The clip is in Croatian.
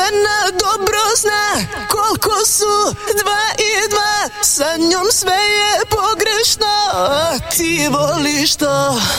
žena dobro zna koliko su 2 i 2, sa njom sve je pogrešno, a ti voliš to.